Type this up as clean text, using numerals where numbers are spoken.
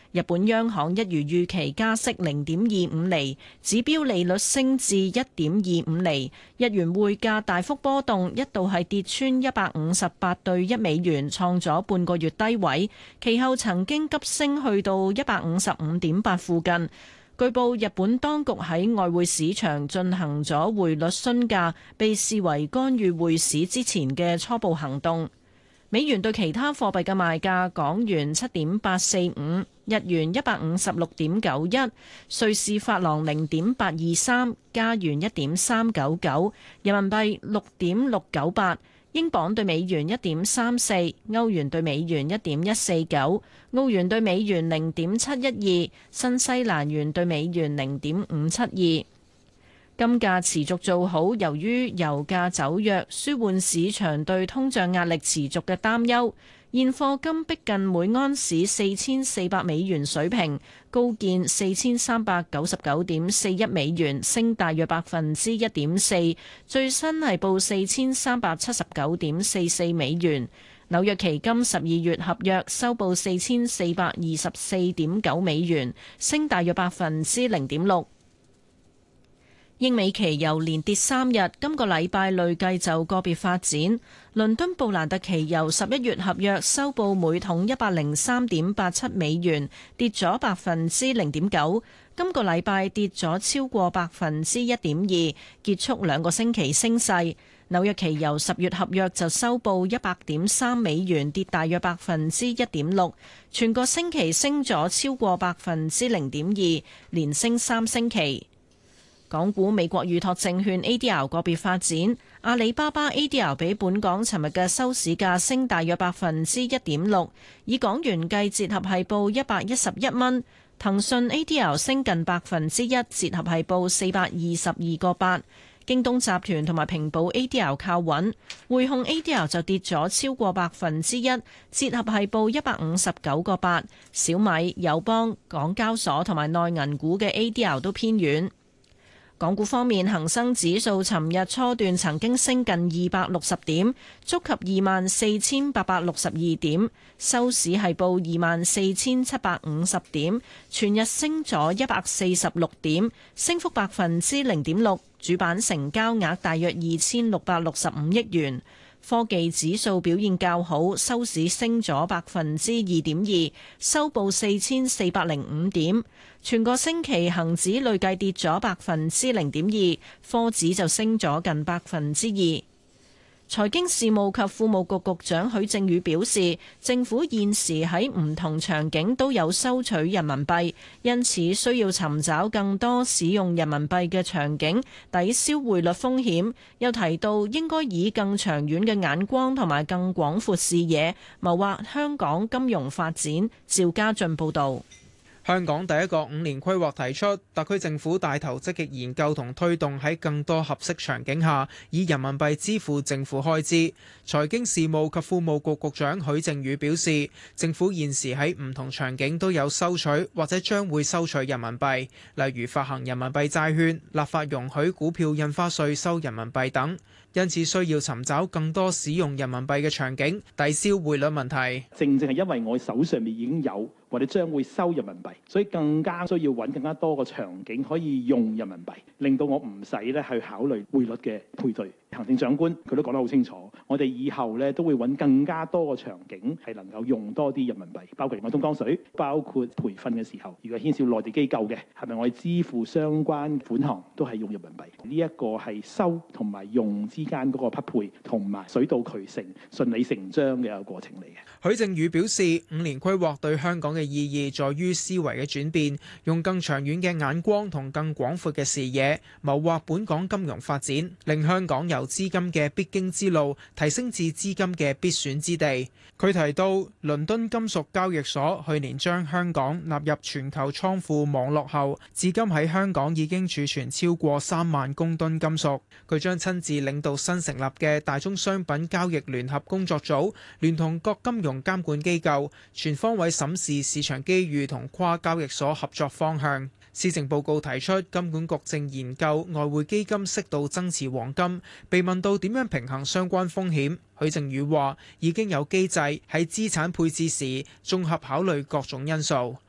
日本央行一如預期加息0.25厘，指標利率升至1.25厘。日元匯價大幅波動，一度係跌穿158對1美元，創咗半個月低位。其後曾經急升去到155.8附近。據報，日本當局喺外匯市場進行咗匯率詢價，被視為干預匯市之前嘅初步行動。美元對其他貨幣嘅賣價：港元7.845，日元156.91，瑞士法郎0.823，加元1.399，人民幣6.698，英鎊對美元1.34，歐元對美元1.149，澳元對美元0.712，新西蘭元對美元0.572。金價持續做好，由於油價走弱，舒緩市場對通脹壓力持續嘅擔憂。現貨金逼近每盎司4400美元水平，高見4399.41美元，升大約1.4%，最新係報4379.44美元。紐約期金12月合約收報4424.9美元，升大約0.6%。英美期油連跌3日，今個禮拜累計就個別發展。倫敦布蘭特期油11月合約收報每桶103.87美元，跌咗0.9%。今個禮拜跌咗超過1.2%，結束2個星期升勢。紐約期油10月合約就收報100.3美元，跌大約1.6%，全個星期升咗超過0.2%，連升3星期。港股美國預託證券 ADR 個別發展，阿里巴巴 ADR 比本港尋日嘅收市價升大約1.6%，以港元計折合係報111蚊。騰訊 ADR 升近1%，折合係報422個8。京東集團同埋平保 ADR 靠穩，匯控 ADR 就跌咗超過1%，折合係報159個8。小米、友邦、港交所同埋內銀股嘅 ADR 都偏軟。港股方面，恒生指數尋日初段曾經升近260點，觸及24,862點，收市係報24,750點，全日升咗146點，升幅0.6%。主板成交額大約2665億元。科技指數表現較好，收市升咗2.2%，收報4405點。全個星期恒指累計跌咗0.2%，科指就升咗近2%。財經事務及庫務局局長許正宇表示，政府現時喺唔同場景都有收取人民幣，因此需要尋找更多使用人民幣嘅場景，抵消匯率風險。又提到應該以更長遠嘅眼光同埋更廣闊視野，謀劃香港金融發展。趙家俊報導。 香港第一個5年規劃提出，特區政府帶頭積極研究同推動喺更多合適場景下，以人民幣支付政府開支。財經事務及庫務局局長許正宇表示，政府現時喺唔同場景都有收取或者將會收取人民幣，例如發行人民幣債券、立法容許股票印花稅收人民幣等，因此需要尋找更多使用人民幣嘅場景，抵消匯率問題。 正係因為我手上面已經有或者將會收人民幣，所以更加需要揾更加多個場景可以用人民幣，令到我唔使咧去考慮匯率嘅配對。行政長官佢都講得好清楚，我哋以後咧都會揾更加多個場景係能夠用多啲人民幣，包括我東江水，包括培訓嘅時候，如果牽涉內地機構嘅，係咪我哋支付相關款項都係用人民幣？呢一個係收同埋用之間嗰個匹配同埋水到渠成、順理成章嘅一個過程嚟嘅。 許正宇表示，5年規劃對香港嘅意義在於思維嘅轉變，用更長遠嘅眼光同更廣闊嘅視野，謀劃本港金融發展，令香港由資金嘅必經之路提升至資金嘅必選之地。佢提到，倫敦金屬交易所去年將香港納入全球倉庫網絡後，至今喺香港已經儲存超過3萬公噸金屬。佢將親自領導新成立嘅大宗商品交易聯合工作組，聯同各金融監管機構，全方位審視市場機遇同跨交易所合作方向。施政報告提出，金管局正研究外匯基金適度增持黃金。被問到點樣平衡相關風險，許正宇話已經有機制喺資產配置時綜合考慮各種因素。